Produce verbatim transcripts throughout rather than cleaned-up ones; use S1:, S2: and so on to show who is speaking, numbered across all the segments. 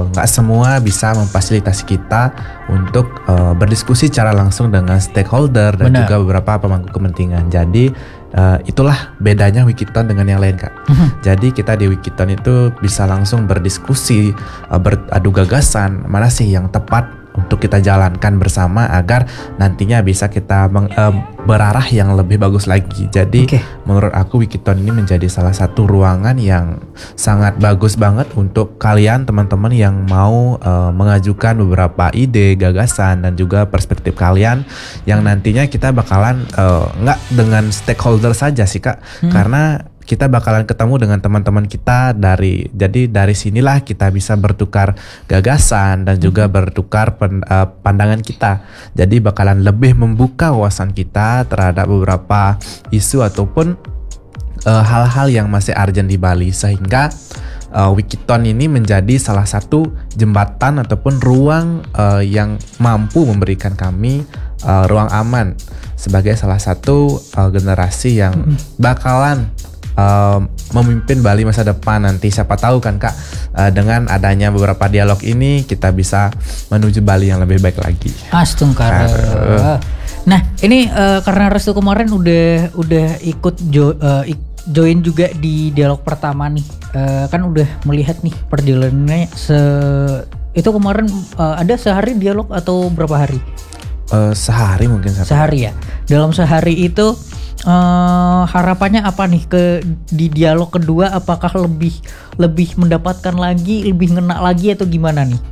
S1: nggak uh, semua bisa memfasilitasi kita untuk uh, berdiskusi secara langsung dengan stakeholder dan Benar. juga beberapa pemangku kepentingan. Jadi uh, itulah bedanya Wikiton dengan yang lain, Kak. Mm-hmm. Jadi kita di Wikiton itu bisa langsung berdiskusi, uh, beradu gagasan mana sih yang tepat untuk kita jalankan bersama agar nantinya bisa kita meng, uh, berarah yang lebih bagus lagi. Jadi okay. menurut aku Wikiton ini menjadi salah satu ruangan yang sangat bagus banget untuk kalian teman-teman yang mau uh, mengajukan beberapa ide, gagasan dan juga perspektif kalian yang nantinya kita bakalan uh, nggak dengan stakeholder saja sih, Kak. Hmm. Karena kita bakalan ketemu dengan teman-teman kita dari jadi dari sinilah kita bisa bertukar gagasan dan juga bertukar pen, uh, pandangan kita. Jadi bakalan lebih membuka wawasan kita terhadap beberapa isu ataupun uh, hal-hal yang masih urgent di Bali, sehingga uh, Wikiton ini menjadi salah satu jembatan ataupun ruang uh, yang mampu memberikan kami uh, ruang aman sebagai salah satu uh, generasi yang bakalan Uh, memimpin Bali masa depan nanti. Siapa tahu kan, Kak, uh, dengan adanya beberapa dialog ini kita bisa menuju Bali yang lebih baik lagi.
S2: Astungkara. Uh. Nah ini uh, karena Restu kemarin udah udah ikut jo, uh, join juga di dialog pertama nih, uh, kan udah melihat nih perjalanannya se itu kemarin uh, ada sehari dialog atau berapa hari?
S1: Uh, sehari mungkin sehari.
S2: Sehari ya. Dalam sehari itu Uh, harapannya apa nih ke di dialog kedua? Apakah lebih lebih mendapatkan lagi, lebih ngena lagi atau gimana nih?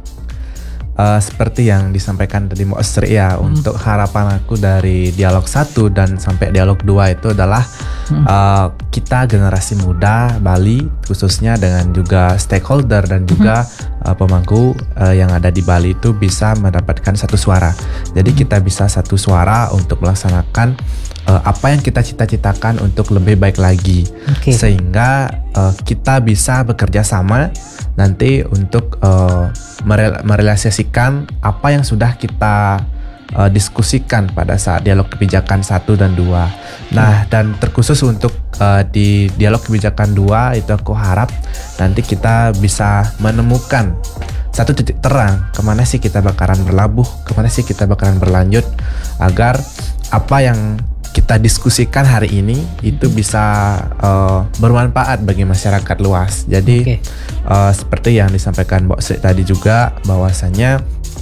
S1: Uh, seperti yang disampaikan tadi Mbak Sri ya, hmm. untuk harapan aku dari dialog satu dan sampai dialog dua itu adalah hmm. uh, kita generasi muda Bali khususnya dengan juga stakeholder dan juga hmm. uh, pemangku uh, yang ada di Bali itu bisa mendapatkan satu suara. Jadi hmm. kita bisa satu suara untuk melaksanakan uh, apa yang kita cita-citakan untuk lebih baik lagi, okay. sehingga uh, kita bisa bekerja sama nanti untuk uh, merel- merealisasikan apa yang sudah kita uh, diskusikan pada saat dialog kebijakan satu dan dua. Nah, hmm. dan terkhusus untuk uh, di dialog kebijakan dua itu aku harap nanti kita bisa menemukan satu titik terang kemana sih kita bakalan berlabuh, kemana sih kita bakalan berlanjut, agar apa yang kita diskusikan hari ini itu bisa uh, bermanfaat bagi masyarakat luas. Jadi okay. uh, seperti yang disampaikan Mbak Sri tadi juga, bahwasannya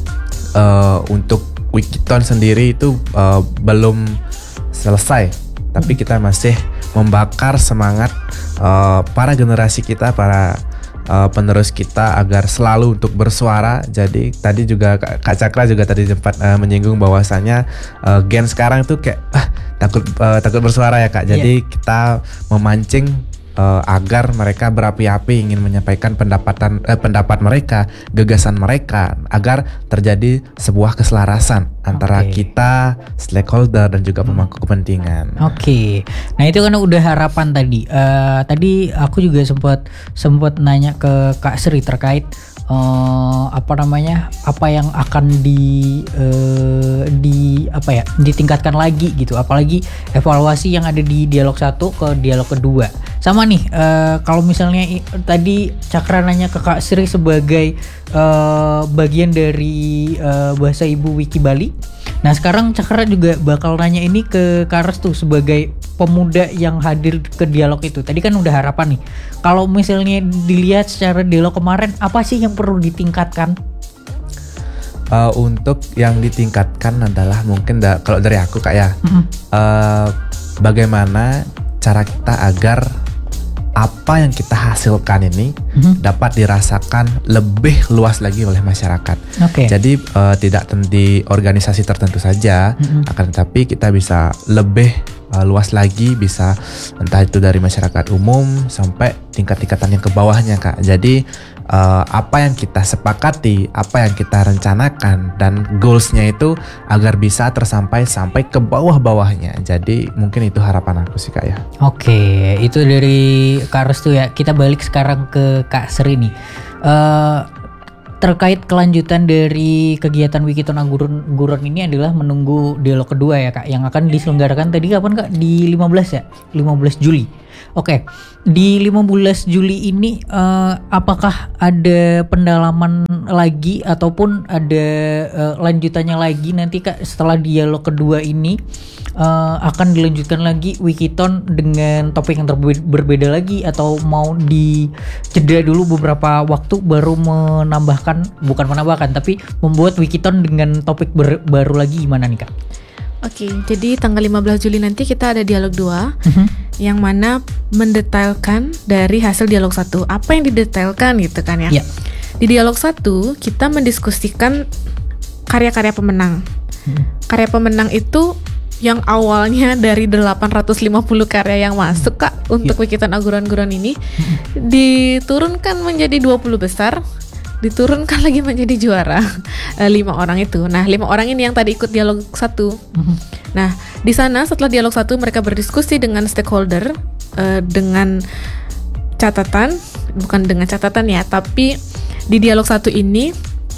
S1: uh, untuk Wikiton sendiri itu uh, belum selesai, tapi kita masih membakar semangat uh, para generasi kita, para Uh, penerus kita agar selalu untuk bersuara. Jadi tadi juga Kak Cakra juga tadi sempat uh, menyinggung bahwasannya uh, gen sekarang tuh kayak ah, takut uh, takut bersuara ya, Kak. Jadi yeah. kita memancing uh, agar mereka berapi-api ingin menyampaikan pendapatan eh, pendapat mereka, gagasan mereka, agar terjadi sebuah keselarasan antara okay. kita, stakeholder dan juga pemangku kepentingan.
S2: Oke, okay. Nah itu kan udah harapan tadi. Uh, tadi aku juga sempat sempat nanya ke Kak Sri terkait uh, apa namanya, apa yang akan di uh, di apa ya ditingkatkan lagi gitu. Apalagi evaluasi yang ada di dialog satu ke dialog kedua. Sama nih, uh, kalau misalnya i- tadi Cakra nanya ke Kak Sri sebagai uh, bagian dari uh, bahasa ibu Wiki Bali. Nah sekarang Cakra juga bakal nanya ini ke Kak Restu sebagai pemuda yang hadir ke dialog itu. Tadi kan udah harapan nih. Kalau misalnya dilihat secara dialog kemarin, apa sih yang perlu ditingkatkan?
S1: Uh, untuk yang ditingkatkan adalah mungkin da- kalau dari aku Kak ya, mm-hmm. uh, bagaimana cara kita agar apa yang kita hasilkan ini mm-hmm. dapat dirasakan lebih luas lagi oleh masyarakat. Okay. Jadi uh, tidak di organisasi tertentu saja, mm-hmm. akan tetapi kita bisa lebih uh, luas lagi, bisa entah itu dari masyarakat umum sampai tingkat-tingkatan yang ke bawahnya, Kak. Jadi uh, apa yang kita sepakati, apa yang kita rencanakan dan goalsnya itu agar bisa tersampai sampai ke bawah-bawahnya. Jadi mungkin itu harapan aku sih, Kak ya.
S2: Oke, itu dari Kak Restu ya. Kita balik sekarang ke Kak Sri nih. Uh, terkait kelanjutan dari kegiatan Wikiton Aguron Guron ini adalah menunggu dialog kedua ya, Kak, yang akan diselenggarakan tadi kapan, Kak? Di lima belas ya? lima belas Juli. Oke, di lima belas Juli ini uh, apakah ada pendalaman lagi ataupun ada uh, lanjutannya lagi nanti Kak setelah dialog kedua ini uh, akan dilanjutkan lagi Wikiton dengan topik yang terbe- berbeda lagi atau mau dijeda dulu beberapa waktu baru menambahkan, bukan menambahkan tapi membuat Wikiton dengan topik ber- baru lagi gimana nih Kak?
S3: Oke, jadi tanggal lima belas Juli nanti kita ada dialog dua uh-huh. yang mana mendetailkan dari hasil dialog satu. Apa yang didetailkan gitu kan ya? Yeah. Di dialog satu kita mendiskusikan karya-karya pemenang. Uh-huh. Karya pemenang itu yang awalnya dari delapan ratus lima puluh karya yang masuk Kak untuk yeah. Wikiton Aguron-Aguron ini uh-huh. diturunkan menjadi dua puluh besar. Diturunkan lagi menjadi juara uh, lima orang itu. Nah, lima orang ini yang tadi ikut dialog satu. Mm-hmm. Nah, di sana setelah dialog satu mereka berdiskusi dengan stakeholder uh, dengan catatan, bukan dengan catatan ya, tapi di dialog satu ini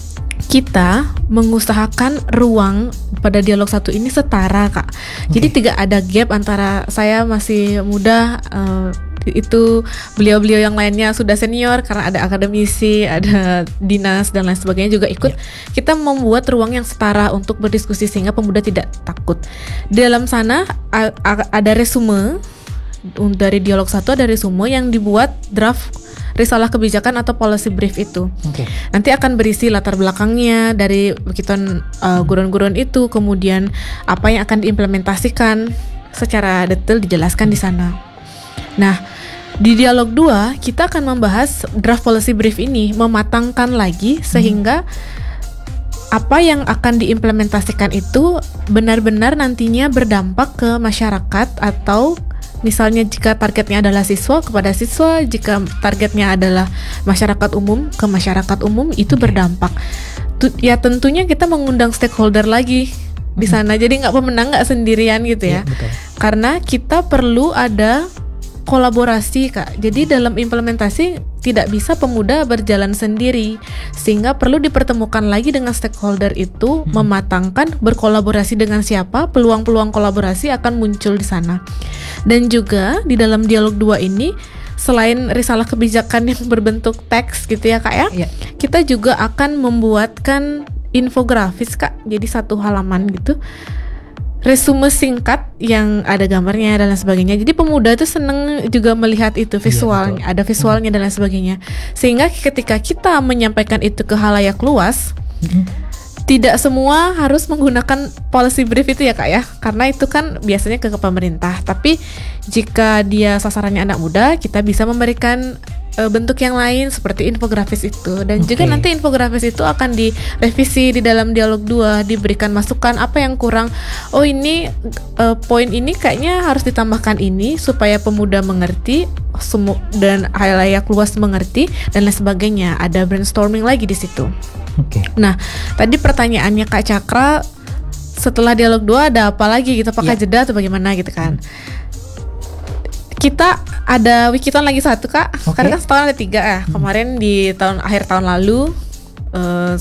S3: kita mengusahakan ruang pada dialog satu ini setara Kak. Okay. Jadi tidak ada gap antara saya masih muda. Uh, itu beliau-beliau yang lainnya sudah senior karena ada akademisi, ada dinas dan lain sebagainya juga ikut. Yeah. Kita membuat ruang yang setara untuk berdiskusi sehingga pemuda tidak takut. Di dalam sana a- a- ada resume dari dialog satu, ada resume yang dibuat draft risalah kebijakan atau policy brief itu. Okay. Nanti akan berisi latar belakangnya dari Wikiton uh, gurun-gurun itu, kemudian apa yang akan diimplementasikan secara detail dijelaskan di sana. Nah, di dialog dua kita akan membahas draft policy brief ini, mematangkan lagi sehingga hmm. apa yang akan diimplementasikan itu benar-benar nantinya berdampak ke masyarakat, atau misalnya jika targetnya adalah siswa kepada siswa, jika targetnya adalah masyarakat umum ke masyarakat umum, itu okay. berdampak. Ya tentunya kita mengundang stakeholder lagi di sana, hmm. jadi nggak pemenang nggak sendirian gitu ya, ya karena kita perlu ada kolaborasi Kak. Jadi dalam implementasi tidak bisa pemuda berjalan sendiri, sehingga perlu dipertemukan lagi dengan stakeholder itu, hmm. mematangkan berkolaborasi dengan siapa, peluang-peluang kolaborasi akan muncul di sana. Dan juga di dalam dialog dua ini selain risalah kebijakan yang berbentuk teks gitu ya Kak ya, ya. kita juga akan membuatkan infografis Kak, jadi satu halaman gitu, resume singkat yang ada gambarnya dan lain sebagainya. Jadi pemuda itu seneng juga melihat itu visualnya, iya, ada visualnya hmm. dan lain sebagainya. Sehingga ketika kita menyampaikan itu ke halayak luas, hmm. tidak semua harus menggunakan policy brief itu ya Kak ya, karena itu kan biasanya ke, ke pemerintah. Tapi jika dia sasarannya anak muda, kita bisa memberikan bentuk yang lain seperti infografis itu. Dan okay. juga nanti infografis itu akan direvisi di dalam dialog dua, diberikan masukan apa yang kurang. Oh ini uh, poin ini kayaknya harus ditambahkan ini supaya pemuda mengerti semu- dan halayak luas mengerti dan lain sebagainya. Ada brainstorming lagi di situ. Oke. Okay. Nah, tadi pertanyaannya Kak Cakra, setelah dialog dua ada apa lagi gitu? Apakah yeah. jeda atau bagaimana gitu kan? Hmm. Kita ada Wikiton lagi satu Kak, okay. karena kan setahun ada tiga ya. Hmm. Kemarin di tahun akhir tahun lalu, uh,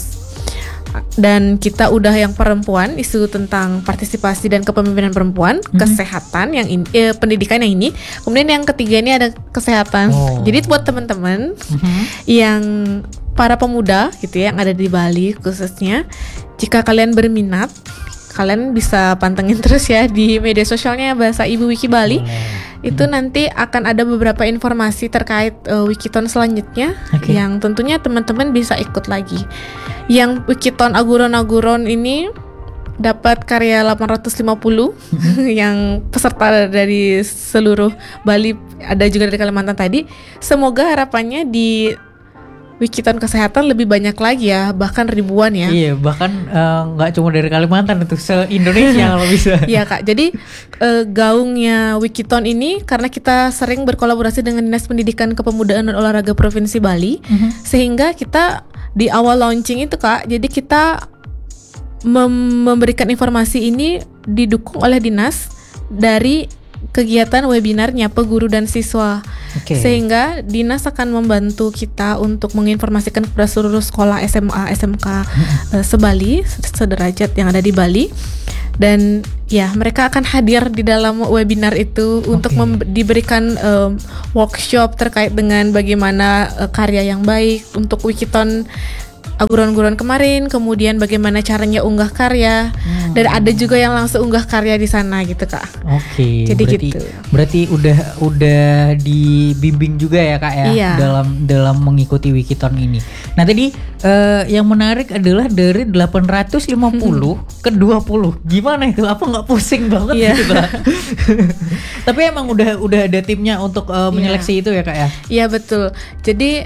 S3: dan kita udah yang perempuan, isu tentang partisipasi dan kepemimpinan perempuan, hmm. kesehatan yang ini, eh, pendidikan yang ini. Kemudian yang ketiga ini ada kesehatan. Oh. Jadi buat teman-teman hmm. yang para pemuda gitu ya, yang ada di Bali khususnya, jika kalian berminat, kalian bisa pantengin terus ya di media sosialnya Bahasa Ibu Wiki Bali. Hmm. Itu nanti akan ada beberapa informasi terkait uh, Wikiton selanjutnya, okay. yang tentunya teman-teman bisa ikut lagi. Yang Wikiton Aguron-Aguron ini dapat karya delapan ratus lima puluh yang peserta dari seluruh Bali, ada juga dari Kalimantan tadi. Semoga harapannya di Wikiton kesehatan lebih banyak lagi ya, bahkan ribuan ya. Iya, bahkan nggak uh, cuma dari Kalimantan, itu se-Indonesia kalau bisa. Iya Kak, jadi uh, gaungnya Wikiton ini karena kita sering berkolaborasi dengan Dinas Pendidikan Kepemudaan dan Olahraga Provinsi Bali, uh-huh. sehingga kita di awal launching itu Kak, jadi kita mem- memberikan informasi ini didukung oleh Dinas dari kegiatan webinar nyapa guru dan siswa, okay. sehingga Dinas akan membantu kita untuk menginformasikan kepada seluruh sekolah S M A, S M K uh, se-Bali, sederajat yang ada di Bali, dan ya mereka akan hadir di dalam webinar itu, okay. untuk mem- diberikan um, workshop terkait dengan bagaimana uh, karya yang baik untuk Wikiton aguran-aguran kemarin, kemudian bagaimana caranya unggah karya, hmm. dan ada juga yang langsung unggah karya di sana gitu Kak.
S2: Oke.
S3: Jadi
S2: berarti,
S3: gitu.
S2: Berarti udah udah dibimbing juga ya Kak ya,
S3: iya.
S2: dalam dalam mengikuti Wikiton ini. Nah tadi uh, yang menarik adalah dari delapan ratus lima puluh hmm. ke dua puluh. Gimana itu? Apa nggak pusing banget
S3: yeah.
S2: gitu Kak? Tapi emang udah udah ada timnya untuk uh, menyeleksi yeah. itu ya Kak ya?
S3: Iya yeah, betul. Jadi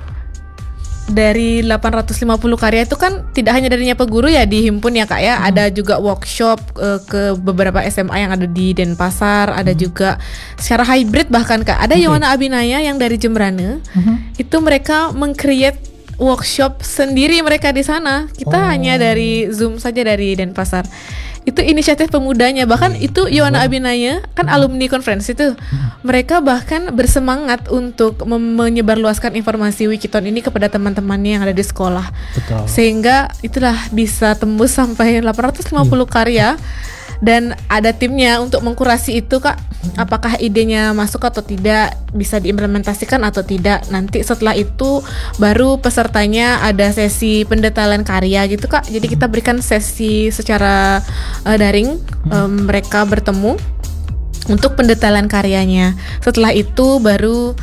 S3: dari delapan ratus lima puluh karya itu kan tidak hanya dari Nyapa Guru ya dihimpun ya Kak ya, hmm. ada juga workshop uh, ke beberapa S M A yang ada di Denpasar, hmm. ada juga secara hybrid bahkan Kak, ada okay. Yowana Abinaya yang dari Jembrane, hmm. itu mereka meng-create workshop sendiri mereka di sana, kita oh. hanya dari Zoom saja dari Denpasar. Itu inisiatif pemudanya, bahkan hmm. itu Yowana Abinaya kan hmm. alumni konferensi itu, hmm. mereka bahkan bersemangat untuk mem- menyebarluaskan informasi Wikiton ini kepada teman-temannya yang ada di sekolah. Betul. Sehingga itulah bisa tembus sampai delapan ratus lima puluh hmm. karya. Dan ada timnya untuk mengkurasi itu Kak, apakah idenya masuk atau tidak, bisa diimplementasikan atau tidak. Nanti setelah itu baru pesertanya ada sesi pendetailan karya gitu Kak. Jadi kita berikan sesi secara uh, daring, um, mereka bertemu untuk pendetailan karyanya. Setelah itu baru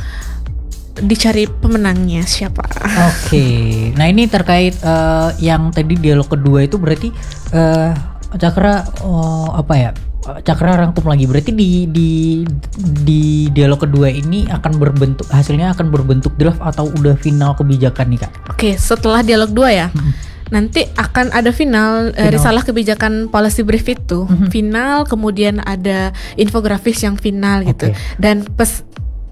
S3: dicari pemenangnya siapa.
S2: Oke, okay. Nah ini terkait uh, yang tadi dialog kedua itu berarti uh, Cakra oh, apa ya? Cakra rangkum lagi. Berarti di di di dialog kedua ini akan berbentuk, hasilnya akan berbentuk draft atau udah final kebijakan nih Kak?
S3: Oke, setelah dialog dua ya. Hmm. Nanti akan ada final, final. Uh, risalah kebijakan policy brief itu. Hmm. Final, kemudian ada infografis yang final gitu. Okay. Dan pes,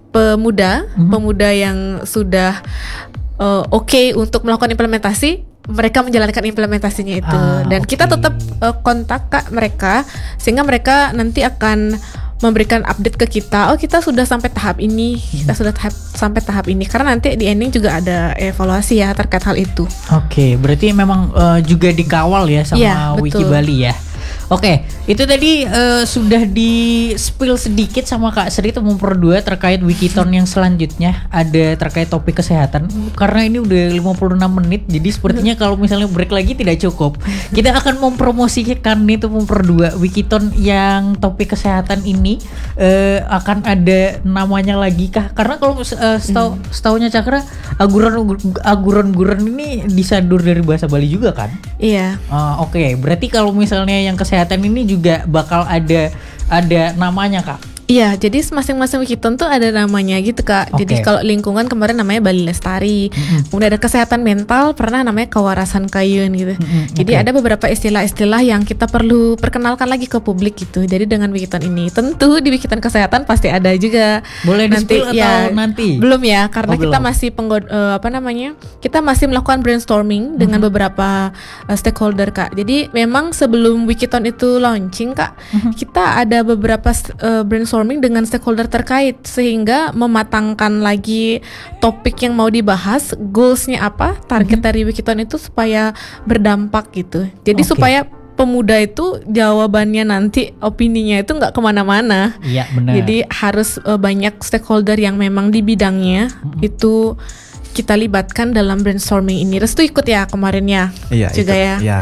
S3: pemuda, hmm. pemuda yang sudah uh, oke okay untuk melakukan implementasi, mereka menjalankan implementasinya itu, ah, dan okay. kita tetap uh, kontak Kak mereka, sehingga mereka nanti akan memberikan update ke kita. Oh kita sudah sampai tahap ini, hmm. kita sudah tahap, sampai tahap ini. Karena nanti di ending juga ada evaluasi ya terkait hal itu.
S2: Oke, okay, berarti memang uh, juga dikawal ya sama ya, Wiki Bali ya. Oke, itu tadi uh, sudah di spill sedikit sama Kak Sri Temu Perdua terkait Wikiton yang selanjutnya, ada terkait topik kesehatan. Karena ini udah lima puluh enam menit, jadi sepertinya kalau misalnya break lagi tidak cukup. Kita akan mempromosikan nih Temu Perdua Wikiton yang topik kesehatan ini uh, akan ada namanya lagi kah? Karena kalau uh, setau, hmm. setaunya Cakra, aguran aguran-guran ini disadur dari bahasa Bali juga kan?
S3: Iya.
S2: Uh, Oke, okay. Berarti kalau misalnya yang kesehatan kesehatan ini juga bakal ada ada namanya Kak?
S3: Iya, jadi masing-masing Wikiton tuh ada namanya gitu Kak. Okay. Jadi kalau lingkungan kemarin namanya Bali Lestari, mm-hmm. kemudian ada kesehatan mental pernah namanya Kewarasan Kayun gitu. Mm-hmm. Jadi okay. ada beberapa istilah-istilah yang kita perlu perkenalkan lagi ke publik gitu. Jadi dengan Wikiton ini, tentu di Wikiton kesehatan pasti ada juga.
S2: Boleh nanti atau ya, nanti?
S3: Belum ya, karena
S2: oh,
S3: kita
S2: belum.
S3: masih penggod, uh, apa namanya? Kita masih melakukan brainstorming mm-hmm. dengan beberapa uh, stakeholder Kak. Jadi memang sebelum Wikiton itu launching Kak, mm-hmm. kita ada beberapa uh, brainstorming dengan stakeholder terkait sehingga mematangkan lagi topik yang mau dibahas, goalsnya apa, target mm-hmm. dari Wikiton itu supaya berdampak gitu. Jadi okay. supaya pemuda itu jawabannya nanti opininya itu nggak kemana-mana.
S2: Iya benar.
S3: Jadi harus uh, banyak stakeholder yang memang di bidangnya mm-hmm. itu kita libatkan dalam brainstorming ini. Restu ikut ya kemarin ya?
S1: Iya,
S3: juga
S1: ikut,
S3: ya.
S1: ya.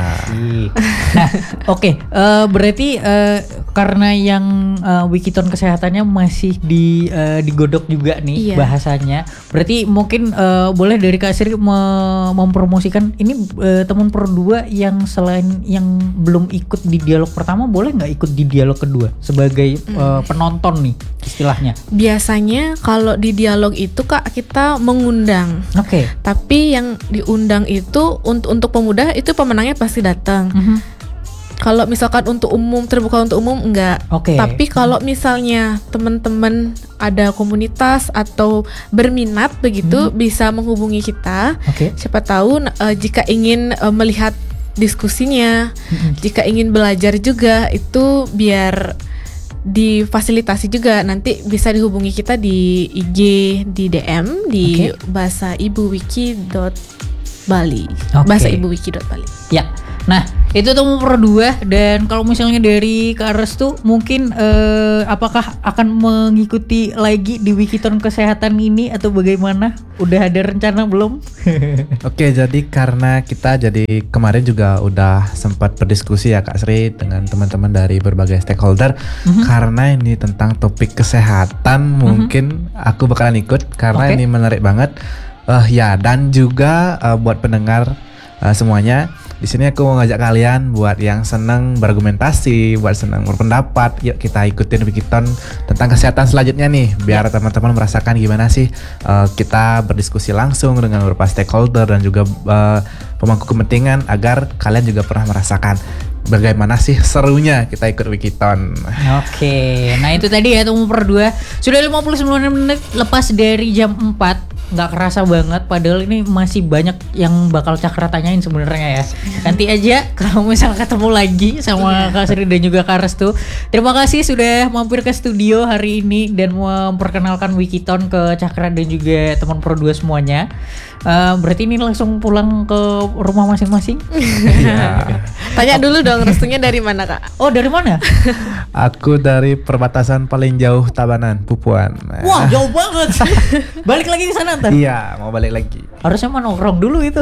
S2: Nah, oke, okay, uh, berarti uh, karena yang uh, Wikiton kesehatannya masih di uh, digodok juga nih iya. bahasanya. Berarti mungkin uh, boleh dari Kak Sri me- mempromosikan ini uh, teman Perdua yang selain yang belum ikut di dialog pertama, boleh nggak ikut di dialog kedua sebagai hmm. uh, penonton nih istilahnya?
S3: Biasanya kalau di dialog itu Kak kita mengundang.
S2: Oke. Okay.
S3: Tapi yang diundang itu untuk untuk pemuda itu pemenangnya pasti datang. Mm-hmm. Kalau misalkan untuk umum, terbuka untuk umum enggak.
S2: Oke. Okay.
S3: Tapi kalau misalnya teman-teman ada komunitas atau berminat begitu, mm-hmm. bisa menghubungi kita.
S2: Oke. Okay.
S3: Siapa tahu uh, jika ingin uh, melihat diskusinya, mm-hmm. jika ingin belajar juga itu biar difasilitasi juga, nanti bisa dihubungi kita di I G, di D M di okay. bahasa ibu wiki dot bali. Okay. bahasa ibu wiki dot bali.
S2: Ya. Nah, Itu Temu Pro dua. Dan kalau misalnya dari Kak Restu mungkin eh, apakah akan mengikuti lagi di Wikiton kesehatan ini atau bagaimana? Udah ada rencana belum?
S1: Oke, jadi karena kita jadi kemarin juga udah sempat berdiskusi ya Kak Sri dengan teman-teman dari berbagai stakeholder, mm-hmm. karena ini tentang topik kesehatan, mm-hmm. mungkin aku bakalan ikut karena okay. ini menarik banget. Uh, ya dan juga uh, buat pendengar uh, semuanya. Di sini aku mau ngajak kalian buat yang senang berargumentasi, buat senang berpendapat, yuk kita ikutin Wikiton tentang kesehatan selanjutnya nih, biar teman-teman merasakan gimana sih uh, kita berdiskusi langsung dengan beberapa stakeholder dan juga uh, pemangku kepentingan agar kalian juga pernah merasakan bagaimana sih serunya kita ikut Wikiton.
S2: Oke, nah itu tadi ya Temu Pro dua. Sudah lima puluh sembilan menit lepas dari jam empat. Nggak kerasa banget, padahal ini masih banyak yang bakal Cakra tanyain sebenarnya ya. Nanti aja kalau misal ketemu lagi sama Kak Sri dan juga Kak Restu. Terima kasih sudah mampir ke studio hari ini dan memperkenalkan Wikiton ke Cakra dan juga teman Pro dua semuanya. Uh, berarti ini langsung pulang ke rumah masing-masing.
S3: Ya. Tanya dulu dong, Restunya dari mana Kak?
S2: Oh dari mana?
S1: Aku dari perbatasan paling jauh Tabanan, Pupuan.
S2: Wah jauh banget. Balik lagi ke sana ntar?
S1: Iya mau balik lagi.
S2: Harusnya mau nongkrong dulu itu.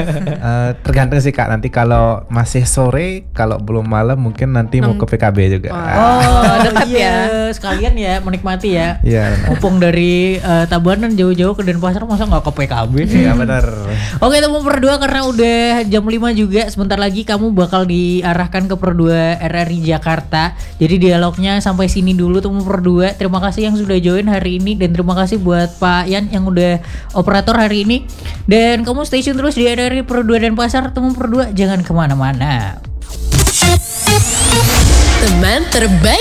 S1: uh, Tergantung sih Kak, nanti kalau masih sore, kalau belum malam mungkin nanti mau ke P K B juga.
S2: Oh dekat ya. Sekalian ya menikmati ya.
S1: Iya.
S2: Mumpung dari uh, Tabanan jauh-jauh ke Denpasar, masa nggak ke P K B?
S1: Iya benar.
S2: Oke Temu Pro dua, karena udah jam lima juga, sebentar lagi kamu bakal diarahkan ke Pro dua R R I Jakarta. Jadi dialognya sampai sini dulu Temu Pro dua. Terima kasih yang sudah join hari ini dan terima kasih buat Pak Yan yang udah operator hari ini. Dan kamu stay tune terus di R R I Pro dua Denpasar. Temu Pro dua, jangan kemana-mana.
S4: Teman terbaik